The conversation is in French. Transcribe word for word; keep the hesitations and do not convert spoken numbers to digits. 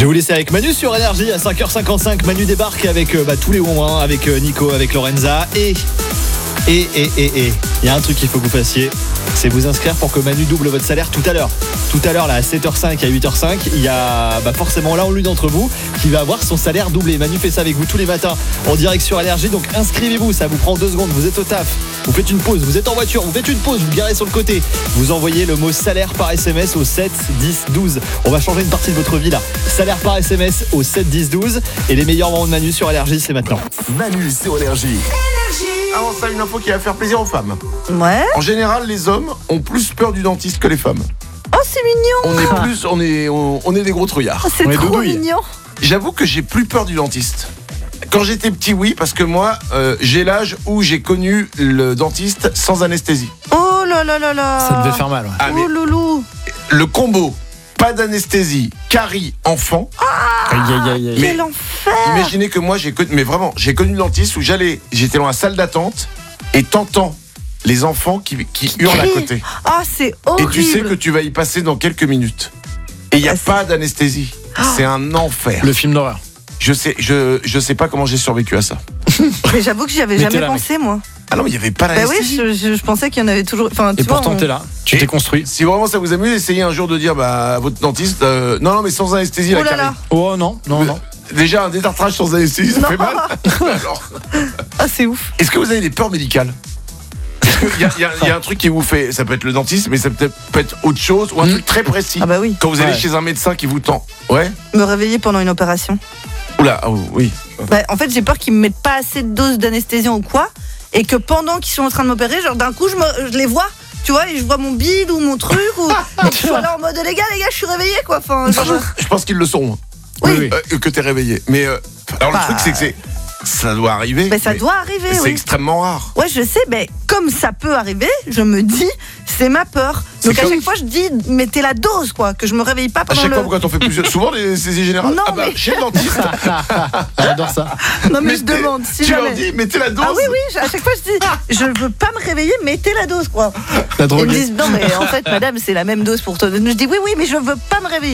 vais vous laisser avec Manu sur Énergie à cinq heures cinquante-cinq. Manu débarque avec euh, bah, tous les ouin, avec euh, Nico, avec Lorenza et... Et, et, et, et, il y a un truc qu'il faut que vous fassiez, c'est vous inscrire pour que Manu double votre salaire tout à l'heure. Tout à l'heure, là, à sept heures cinq, à huit heures cinq, il y a bah, forcément l'un ou l'une d'entre vous qui va avoir son salaire doublé. Manu fait ça avec vous tous les matins en direct sur Énergie, donc inscrivez-vous, ça vous prend deux secondes, vous êtes au taf, vous faites une pause, vous êtes en voiture, vous faites une pause, vous vous garez sur le côté, vous envoyez le mot salaire par S M S au sept dix douze. On va changer une partie de votre vie là. Salaire par S M S au sept dix douze et les meilleurs moments de Manu sur Énergie, c'est maintenant. Manu sur Énergie. Avant ça, une info qui va faire plaisir aux femmes. Ouais. En général, les hommes ont plus peur du dentiste que les femmes. Oh, c'est mignon. On est plus, on est, on, on est des gros trouillards. Oh, c'est On est trop doudouille. mignon. J'avoue que j'ai plus peur du dentiste. Quand j'étais petit, oui, parce que moi, euh, j'ai l'âge où j'ai connu le dentiste sans anesthésie. Oh là là là là. Ça devait faire mal. Ouais. Ah, mais Oh loulou. le combo, pas d'anesthésie, carie, enfant. Aïe, aïe, aïe, aïe. Mais- Quel enfer. Imaginez que moi, j'ai connu, mais vraiment, j'ai connu le dentiste où j'allais, j'étais dans la salle d'attente et t'entends les enfants qui, qui hurlent à crie. côté. Ah, c'est Et horrible. tu sais que tu vas y passer dans quelques minutes. Et il n'y a Ah, c'est- pas d'anesthésie. C'est un enfer. Le film d'horreur. Je sais, je, je sais pas comment j'ai survécu à ça. Mais j'avoue que j'y avais Mais t'es jamais là, mec. pensé, moi. Ah non, mais il n'y avait pas Bah oui, d'anesthésie. je, je- je pensais qu'il y en avait toujours. Enfin, tu Et vois, pourtant, on- t'es là. Tu Et- t'es construit. Si vraiment ça vous amuse, essayez un jour de dire bah, à votre dentiste euh, non, non, mais sans anesthésie, Oh la là carie. là. Oh non, non, non. Déjà, un détartrage sans anesthésie, ça Non. fait mal. Alors, Ah, c'est ouf. est-ce que vous avez des peurs médicales? Il y, a- il y a- il y a un truc qui vous fait, ça peut être le dentiste, mais ça peut être, peut être autre chose ou un Mm. truc très précis. Ah bah oui. Quand vous allez Ouais. chez un médecin qui vous tend. Ouais. Me réveiller pendant une opération. Oula, oh, oui. Bah, en fait, j'ai peur qu'ils me mettent pas assez de doses d'anesthésie ou quoi, et que pendant qu'ils sont en train de m'opérer, genre d'un coup, je, me- je les vois, tu vois, et je vois mon bide ou mon truc, ou et que je suis là en mode les gars, les gars, je suis réveillé quoi. Enfin, genre, Je pense qu'ils le sont. Oui. Oui, oui. Euh, que t'es réveillé. Mais euh, alors le Bah, truc, c'est que c'est, ça doit arriver. bah, ça mais doit arriver, C'est oui. extrêmement rare. Ouais, je sais, mais comme ça peut arriver, je me dis, c'est ma peur. C'est Donc à comme- chaque fois, je dis, mettez la dose, quoi, que je me réveille pas À pendant chaque le. fois, quand on fait plusieurs. Souvent, les saisies générales. Non, ah bah, mais- chez le dentiste. J'adore ça. Non, mais je mettez- demande si tu jamais. leur dis, mettez la dose. Ah oui, oui, à chaque fois, je dis, je veux pas me réveiller, mettez la dose, quoi. La Ils me droguée. disent, non, mais en fait, madame, c'est la même dose pour toi. Je dis, oui, oui, mais je veux pas me réveiller.